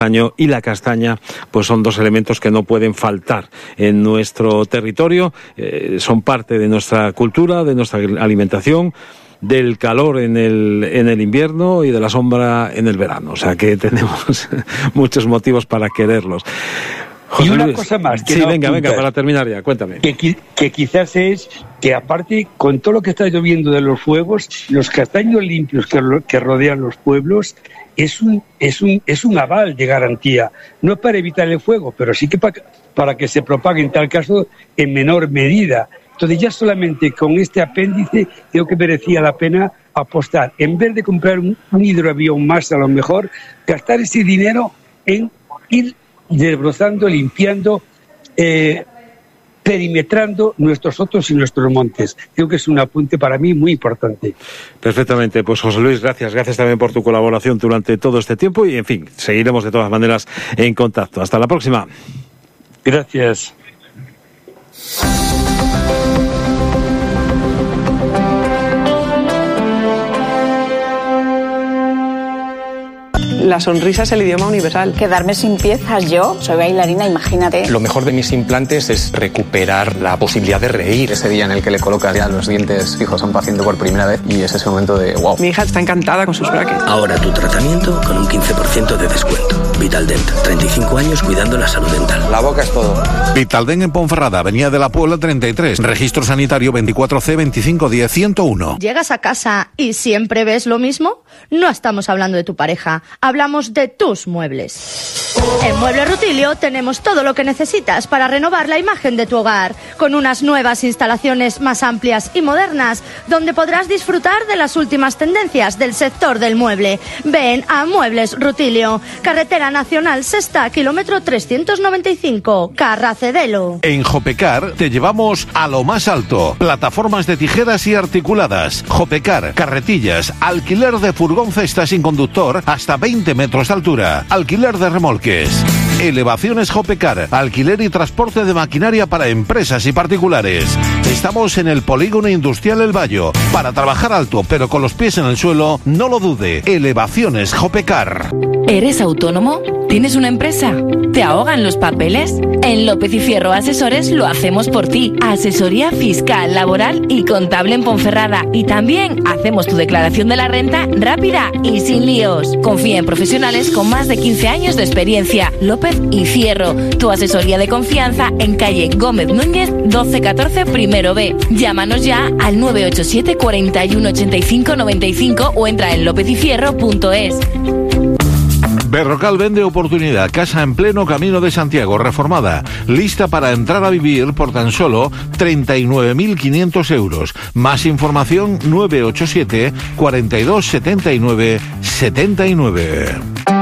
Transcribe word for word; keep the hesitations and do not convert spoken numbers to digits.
y la castaña pues son dos elementos que no pueden faltar en nuestro territorio, eh, son parte de nuestra cultura, de nuestra alimentación, del calor en el en el invierno y de la sombra en el verano, o sea que tenemos muchos motivos para quererlos. José y una Luis. cosa más. Que sí, no venga, apuntas, venga, para terminar ya, cuéntame. Que, que quizás es que aparte, con todo lo que está lloviendo de los fuegos, los castaños limpios que, que rodean los pueblos, es un, es un, es un aval de garantía. No para evitar el fuego, pero sí que para, para que se propague en tal caso en menor medida. Entonces ya solamente con este apéndice creo que merecía la pena apostar. En vez de comprar un, un hidroavión más, a lo mejor, gastar ese dinero en ir desbrozando, limpiando, eh, perimetrando nuestros sotos y nuestros montes. Creo que es un apunte para mí muy importante. Perfectamente, pues José Luis, gracias, gracias también por tu colaboración durante todo este tiempo y en fin, seguiremos de todas maneras en contacto. Hasta la próxima. Gracias. La sonrisa es el idioma universal. Quedarme sin piezas yo, soy bailarina, imagínate. Lo mejor de mis implantes es recuperar la posibilidad de reír. Ese día en el que le colocas ya los dientes fijos a un paciente por primera vez y es ese momento de wow. Mi hija está encantada con sus brackets. Ahora tu tratamiento con un quince por ciento de descuento. Vitaldent, treinta y cinco años cuidando la salud dental. La boca es todo. Vitaldent en Ponferrada, Avenida de la Puebla treinta y tres, registro sanitario veinticuatro C veinticinco diez ciento uno. ¿Llegas a casa y siempre ves lo mismo? No estamos hablando de tu pareja, hablamos de tus muebles. En Muebles Rutilio tenemos todo lo que necesitas para renovar la imagen de tu hogar, con unas nuevas instalaciones más amplias y modernas, donde podrás disfrutar de las últimas tendencias del sector del mueble. Ven a Muebles Rutilio, Carretera Nacional Sexta, kilómetro trescientos noventa y cinco, Carracedelo. En Jopecar te llevamos a lo más alto. Plataformas de tijeras y articuladas. Jopecar, carretillas, alquiler de furgón cesta sin conductor hasta veinte metros de altura. Alquiler de remolques. Elevaciones Jopecar, alquiler y transporte de maquinaria para empresas y particulares. Estamos en el Polígono Industrial El Bayo. Para trabajar alto pero con los pies en el suelo, no lo dude. Elevaciones Jopecar. ¿Eres autónomo? ¿Tienes una empresa? ¿Te ahogan los papeles? En López y Fierro Asesores lo hacemos por ti. Asesoría fiscal, laboral y contable en Ponferrada. Y también hacemos tu declaración de la renta rápida y sin líos. Confía en profesionales con más de quince años de experiencia. López y Fierro, tu asesoría de confianza en calle Gómez Núñez doce catorce primero B. Llámanos ya al nueve ocho siete, cuatro uno, ocho cinco, nueve cinco o entra en lópez y fierro punto es. Berrocal vende oportunidad, casa en pleno Camino de Santiago, reformada, lista para entrar a vivir por tan solo treinta y nueve mil quinientos euros. Más información nueve ocho siete, cuarenta y dos, setenta y nueve, setenta y nueve.